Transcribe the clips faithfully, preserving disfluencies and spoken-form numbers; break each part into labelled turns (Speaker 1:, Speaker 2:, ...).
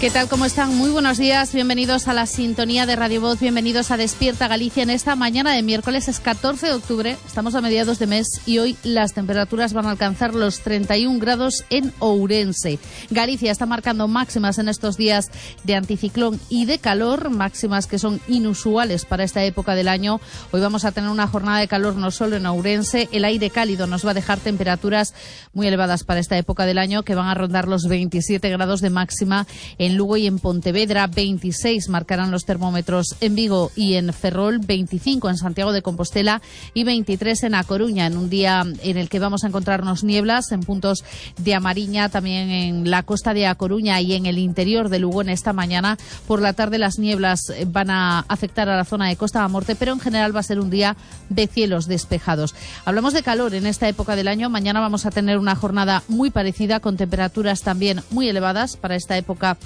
Speaker 1: ¿Qué tal? ¿Cómo están? Muy buenos días. Bienvenidos a la sintonía de Radio Voz. Bienvenidos a Despierta Galicia en esta mañana de miércoles. Es catorce de octubre. Estamos a mediados de mes y hoy las temperaturas van a alcanzar los treinta y un grados en Ourense. Galicia está marcando máximas en estos días de anticiclón y de calor, máximas que son inusuales para esta época del año. Hoy vamos a tener una jornada de calor no solo en Ourense. El aire cálido nos va a dejar temperaturas muy elevadas para esta época del año, que van a rondar los veintisiete grados de máxima en Lugo y en Pontevedra. Veintiséis marcarán los termómetros en Vigo y en Ferrol, veinticinco en Santiago de Compostela y veintitrés en A Coruña, en un día en el que vamos a encontrarnos nieblas en puntos de Amariña, también en la costa de A Coruña y en el interior de Lugo en esta mañana. Por la tarde las nieblas van a afectar a la zona de Costa da Morte, pero en general va a ser un día de cielos despejados. Hablamos de calor en esta época del año. Mañana vamos a tener una jornada muy parecida, con temperaturas también muy elevadas para esta época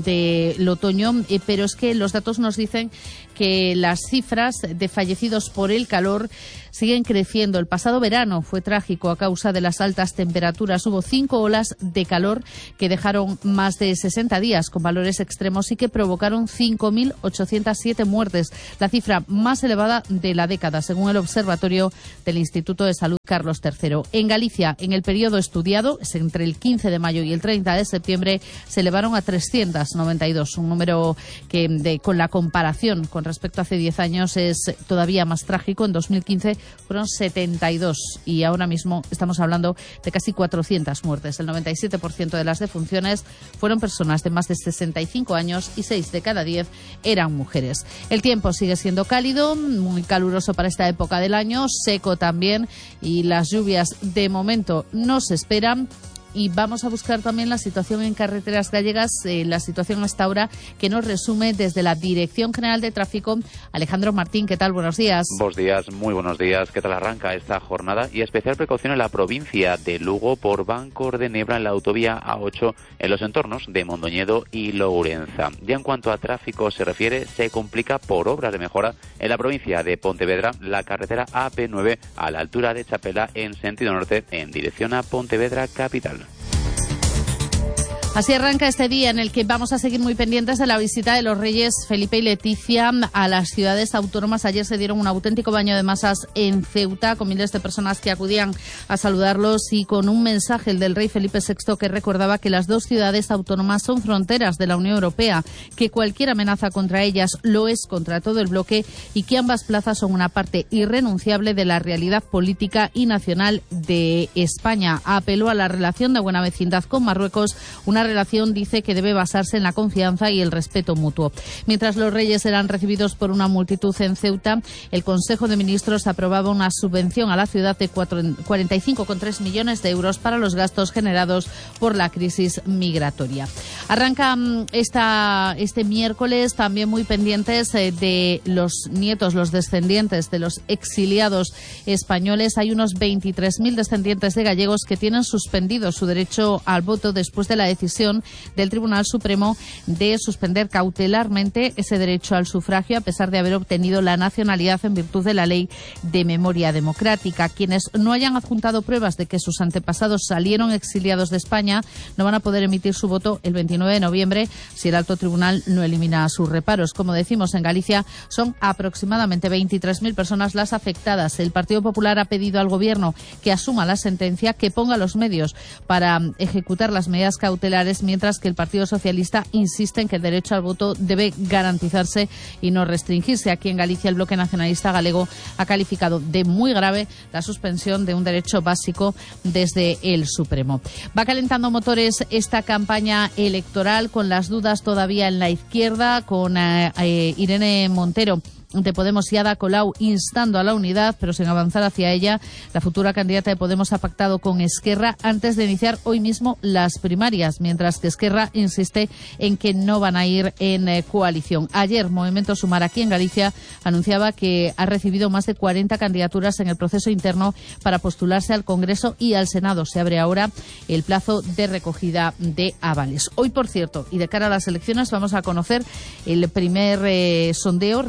Speaker 1: del otoño, eh, pero es que los datos nos dicen que las cifras de fallecidos por el calor siguen creciendo. El pasado verano fue trágico a causa de las altas temperaturas. Hubo cinco olas de calor que dejaron más de sesenta días con valores extremos y que provocaron cinco mil ochocientas siete muertes, la cifra más elevada de la década, según el Observatorio del Instituto de Salud Carlos tercero. En Galicia, en el periodo estudiado, es entre el quince de mayo y el treinta de septiembre, se elevaron a trescientos noventa y dos, un número que de, con la comparación con respecto a hace diez años es todavía más trágico. En dos mil quince fueron setenta y dos y ahora mismo estamos hablando de casi cuatrocientas muertes. El noventa y siete por ciento de las defunciones fueron personas de más de sesenta y cinco años y seis de cada diez eran mujeres. El tiempo sigue siendo cálido, muy caluroso para esta época del año, seco también, y las lluvias de momento no se esperan. Y vamos a buscar también la situación en carreteras gallegas, eh, la situación hasta ahora, que nos resume desde la Dirección General de Tráfico Alejandro Martín. ¿Qué tal? Buenos días.
Speaker 2: Buenos días, muy buenos días. ¿Qué tal arranca esta jornada? Y especial precaución en la provincia de Lugo por bancos de niebla en la autovía A ocho en los entornos de Mondoñedo y Lourenza. Ya en cuanto a tráfico se refiere, se complica por obras de mejora en la provincia de Pontevedra la carretera A P nueve a la altura de Chapela en sentido norte en dirección a Pontevedra capital.
Speaker 1: Así arranca este día en el que vamos a seguir muy pendientes de la visita de los reyes Felipe y Leticia a las ciudades autónomas. Ayer se dieron un auténtico baño de masas en Ceuta, con miles de personas que acudían a saludarlos y con un mensaje, el del rey Felipe sexto, que recordaba que las dos ciudades autónomas son fronteras de la Unión Europea, que cualquier amenaza contra ellas lo es contra todo el bloque y que ambas plazas son una parte irrenunciable de la realidad política y nacional de España. Apeló a la relación de buena vecindad con Marruecos, una relación, dice, que debe basarse en la confianza y el respeto mutuo. Mientras los reyes eran recibidos por una multitud en Ceuta, el Consejo de Ministros aprobaba una subvención a la ciudad de cuarenta y cinco coma tres millones de euros para los gastos generados por la crisis migratoria. Arranca esta, este miércoles también muy pendientes eh, de los nietos, los descendientes de los exiliados españoles. Hay unos veintitrés mil descendientes de gallegos que tienen suspendido su derecho al voto después de la decisión del Tribunal Supremo de suspender cautelarmente ese derecho al sufragio, a pesar de haber obtenido la nacionalidad en virtud de la Ley de Memoria Democrática. Quienes no hayan adjuntado pruebas de que sus antepasados salieron exiliados de España no van a poder emitir su voto el veintinueve de noviembre si el alto tribunal no elimina sus reparos. Como decimos, en Galicia son aproximadamente veintitrés mil personas las afectadas. El Partido Popular ha pedido al Gobierno que asuma la sentencia, que ponga los medios para ejecutar las medidas cautelares, mientras que el Partido Socialista insiste en que el derecho al voto debe garantizarse y no restringirse. Aquí en Galicia el Bloque Nacionalista Galego ha calificado de muy grave la suspensión de un derecho básico desde el Supremo. Va calentando motores esta campaña electoral, con las dudas todavía en la izquierda, con eh, eh, Irene Montero de Podemos y Ada Colau instando a la unidad, pero sin avanzar hacia ella. La futura candidata de Podemos ha pactado con Esquerra antes de iniciar hoy mismo las primarias, mientras que Esquerra insiste en que no van a ir en eh, coalición. Ayer, Movimiento Sumar aquí en Galicia anunciaba que ha recibido más de cuarenta candidaturas en el proceso interno para postularse al Congreso y al Senado. Se abre ahora el plazo de recogida de avales. Hoy, por cierto, y de cara a las elecciones, vamos a conocer el primer eh, sondeo realizado el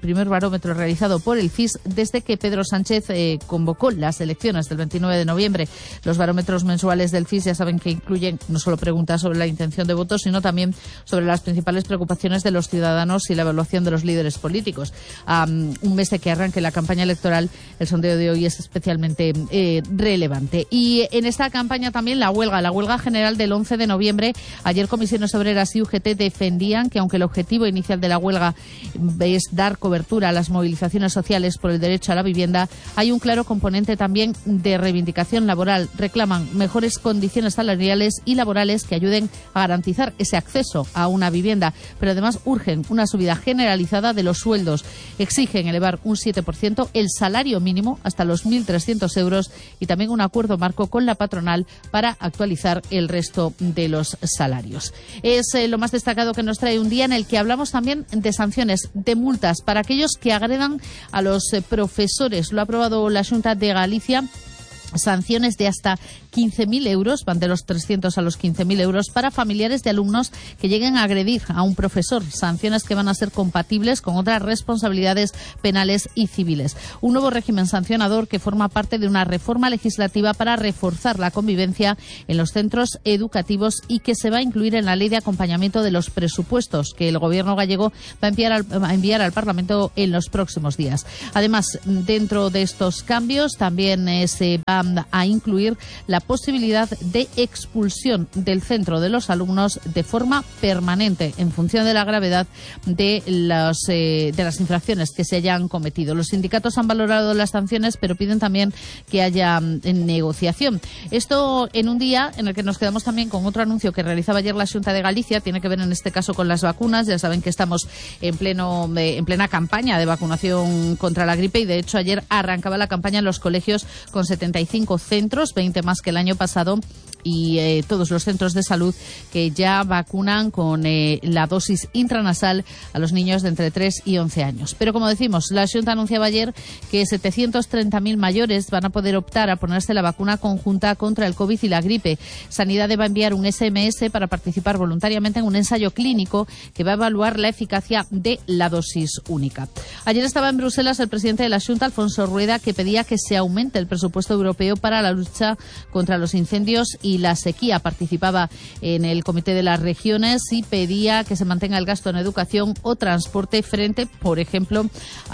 Speaker 1: primer barómetro realizado por el C I S desde que Pedro Sánchez eh, convocó las elecciones del veintinueve de noviembre. Los barómetros mensuales del C I S ya saben que incluyen no solo preguntas sobre la intención de voto, sino también sobre las principales preocupaciones de los ciudadanos y la evaluación de los líderes políticos. Um, un mes de que arranque la campaña electoral, el sondeo de hoy es especialmente eh, relevante. Y en esta campaña también la huelga, la huelga general del once de noviembre. Ayer Comisiones Obreras y U G T defendían que aunque el objetivo inicial de la huelga es dar cobertura a las movilizaciones sociales por el derecho a la vivienda, hay un claro componente también de reivindicación laboral. Reclaman mejores condiciones salariales y laborales que ayuden a garantizar ese acceso a una vivienda, pero además urgen una subida generalizada de los sueldos. Exigen elevar un siete por ciento el salario mínimo hasta los mil trescientos euros y también un acuerdo marco con la patronal para actualizar el resto de los salarios. Es eh, lo más destacado que nos trae un día en el que hablamos también de sanciones, de multas para aquellos que agredan a los eh, profesores. Lo ha aprobado la Xunta de Galicia. Sanciones de hasta quince mil euros, van de los trescientos a los quince mil euros, para familiares de alumnos que lleguen a agredir a un profesor. Sanciones que van a ser compatibles con otras responsabilidades penales y civiles. Un nuevo régimen sancionador que forma parte de una reforma legislativa para reforzar la convivencia en los centros educativos y que se va a incluir en la ley de acompañamiento de los presupuestos que el Gobierno gallego va a enviar al, va a enviar al Parlamento en los próximos días. Además, dentro de estos cambios también eh, se va a incluir la posibilidad de expulsión del centro de los alumnos de forma permanente en función de la gravedad de las, eh, de las infracciones que se hayan cometido. Los sindicatos han valorado las sanciones, pero piden también que haya eh, negociación. Esto en un día en el que nos quedamos también con otro anuncio que realizaba ayer la Xunta de Galicia. Tiene que ver en este caso con las vacunas. Ya saben que estamos en, pleno, eh, en plena campaña de vacunación contra la gripe y de hecho ayer arrancaba la campaña en los colegios con setenta y cinco centros, veinte más que el año pasado, y eh, todos los centros de salud que ya vacunan con eh, la dosis intranasal a los niños de entre tres y once años. Pero como decimos, la Xunta anunciaba ayer que setecientos treinta mil mayores van a poder optar a ponerse la vacuna conjunta contra el COVID y la gripe. Sanidad va a enviar un S M S para participar voluntariamente en un ensayo clínico que va a evaluar la eficacia de la dosis única. Ayer estaba en Bruselas el presidente de la Xunta, Alfonso Rueda, que pedía que se aumente el presupuesto europeo para la lucha contra los incendios y la sequía. Participaba en el Comité de las Regiones y pedía que se mantenga el gasto en educación o transporte frente, por ejemplo,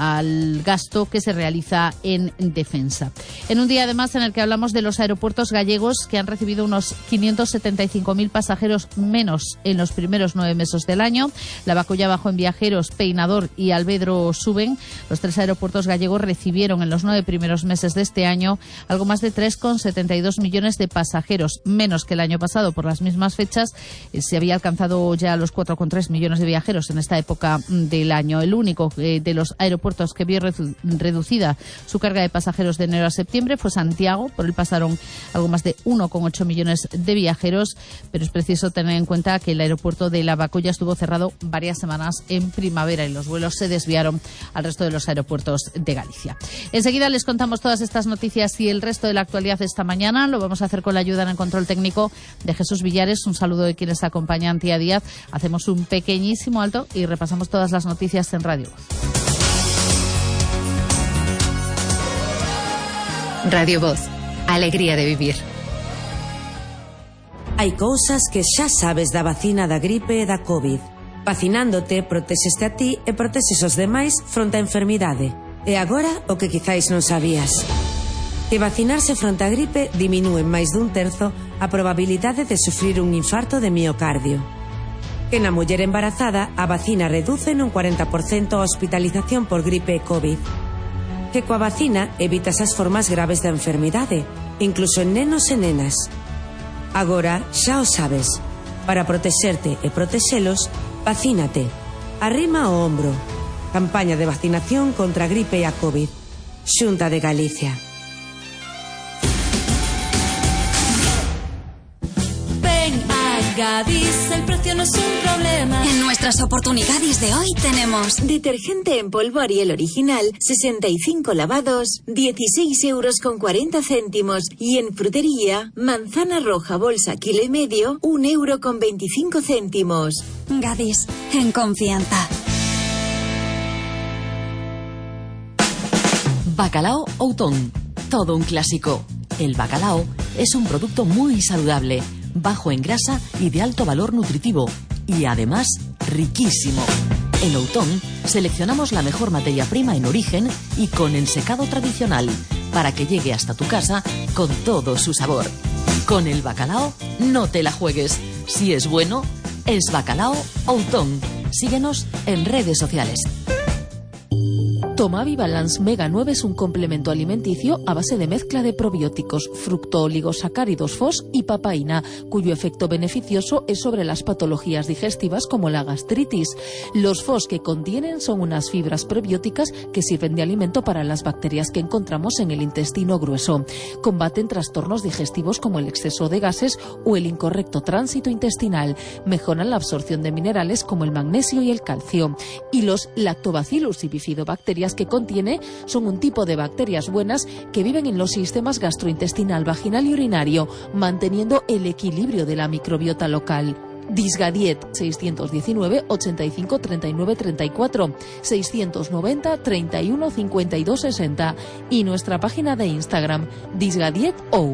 Speaker 1: al gasto que se realiza en defensa. En un día, además, en el que hablamos de los aeropuertos gallegos que han recibido unos quinientos setenta y cinco mil pasajeros menos en los primeros nueve meses del año. La Bacolla bajó en viajeros, Peinador y Alvedro suben. Los tres aeropuertos gallegos recibieron en los nueve primeros meses de este año algo más de tres coma setenta y dos millones de pasajeros, menos que el año pasado. Por las mismas fechas eh, se había alcanzado ya los cuatro coma tres millones de viajeros en esta época del año. El único eh, de los aeropuertos que vio redu- reducida su carga de pasajeros de enero a septiembre fue Santiago. Por él pasaron algo más de uno coma ocho millones de viajeros, pero es preciso tener en cuenta que el aeropuerto de La Bacolla estuvo cerrado varias semanas en primavera y los vuelos se desviaron al resto de los aeropuertos de Galicia. Enseguida les contamos todas estas noticias y el resto de la actualidad esta mañana. Lo vamos a hacer con la ayuda en el control técnico de Jesús Villares. Un saludo de quienes acompañan Tía Díaz. Hacemos un pequeñísimo alto y repasamos todas las noticias en Radio Voz.
Speaker 3: Radio Voz. Alegría de vivir.
Speaker 4: Hai cousas que xa sabes da vacina da gripe e da COVID. Vacinándote, protexeste a ti e protexes os demais fronte á enfermidade. E agora, o que quizáis non sabías. Que vacinarse fronte a gripe diminúe máis dun terzo a probabilidade de sufrir un infarto de miocardio. Que na muller embarazada a vacina reduce nun cuarenta por cento a hospitalización por gripe e COVID. Que coa vacina evitas as formas graves da enfermidade, incluso en nenos e nenas. Agora xa o sabes. Para protexerte e protexelos, vacínate. Arrima o ombro. Campaña de vacinación contra a gripe e a COVID. Xunta de Galicia.
Speaker 5: Gadis, el precio no es un problema.
Speaker 6: En nuestras oportunidades de hoy tenemos
Speaker 5: detergente en polvo Ariel original, sesenta y cinco lavados, dieciséis euros con cuarenta céntimos. Y en frutería, manzana roja bolsa kilo y medio, un euro con veinticinco céntimos.
Speaker 6: Gadis, en confianza.
Speaker 7: Bacalao Outón, todo un clásico. El bacalao es un producto muy saludable, bajo en grasa y de alto valor nutritivo, y además riquísimo. En Outón seleccionamos la mejor materia prima en origen y con ensecado tradicional, para que llegue hasta tu casa con todo su sabor. Con el bacalao no te la juegues. Si es bueno, es Bacalao Outón. Síguenos en redes sociales.
Speaker 8: Tomavi Balance Mega nueve es un complemento alimenticio a base de mezcla de probióticos, fructooligosacáridos F O S y papaína, cuyo efecto beneficioso es sobre las patologías digestivas como la gastritis. Los F O S que contienen son unas fibras prebióticas que sirven de alimento para las bacterias que encontramos en el intestino grueso. Combaten trastornos digestivos como el exceso de gases o el incorrecto tránsito intestinal. Mejoran la absorción de minerales como el magnesio y el calcio. Y los Lactobacillus y bifidobacterias que contiene son un tipo de bacterias buenas que viven en los sistemas gastrointestinal, vaginal y urinario, manteniendo el equilibrio de la microbiota local. Disgadiet seiscientos diecinueve, ochenta y cinco, treinta y nueve, treinta y cuatro, seiscientos noventa, treinta y uno, cincuenta y dos, sesenta y nuestra página de Instagram disgadietou.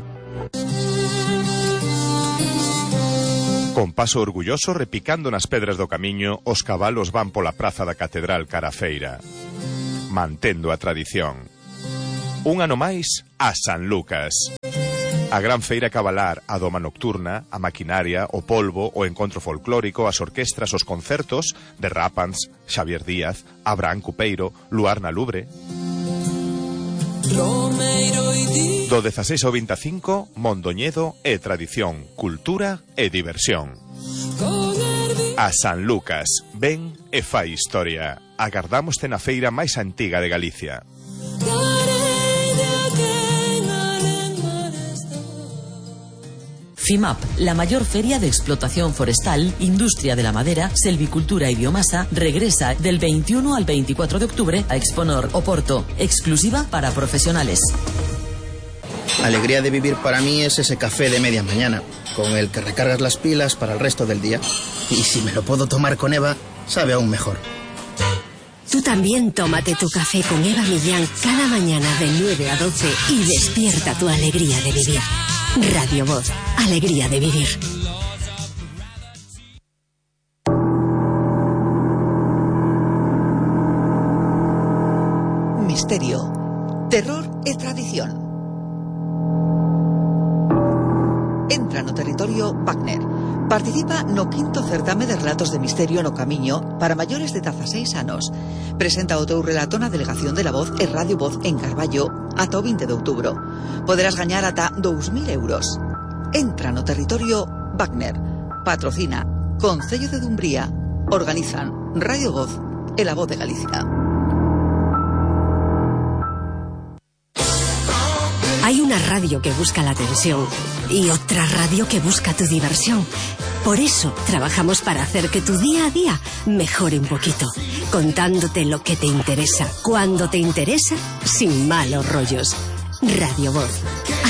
Speaker 9: Con paso orgulloso repicando nas pedras do camiño, os cabalos van pola praza da Catedral cara a feira, mantendo a tradición. Un ano máis a San Lucas. A gran feira cabalar, a doma nocturna, a maquinaria, o polvo, o encontro folclórico, as orquestras, os concertos de Rápans, Xavier Díaz, Abraham Cupeiro, Luar na Lubre. Do dezaseis ao veinticinco, Mondoñedo é tradición, cultura e diversión. A San Lucas, ven e fai historia. Agardámoste na feira máis antiga de Galicia.
Speaker 7: FIMAP, la mayor feria de explotación forestal, industria de la madera, selvicultura y biomasa, regresa del veintiuno al veinticuatro de octubre a Exponor, Oporto, exclusiva para profesionales.
Speaker 10: Alegría de vivir para mí es ese café de media mañana, con el que recargas las pilas para el resto del día. Y si me lo puedo tomar con Eva, sabe aún mejor.
Speaker 11: Tú también tómate tu café con Eva Millán cada mañana de nueve a doce y despierta tu alegría de vivir. Radio Voz, alegría de vivir.
Speaker 12: Misterio, terror e tradición. Entra no territorio Wagner. Participa no quinto certame de relatos de misterio no Camiño para maiores de dezaseis anos. Presenta o teu relato na Delegación de la Voz e Radio Voz en Carballo ata o vinte de outubro. Poderás gañar ata dous mil euros. Entra no territorio Wagner. Patrocina Concello de Dumbría. Organizan Radio Voz e La Voz de Galicia.
Speaker 11: Hay una radio que busca la atención y otra radio que busca tu diversión. Por eso trabajamos para hacer que tu día a día mejore un poquito, contándote lo que te interesa, cuando te interesa, sin malos rollos. Radio Voz.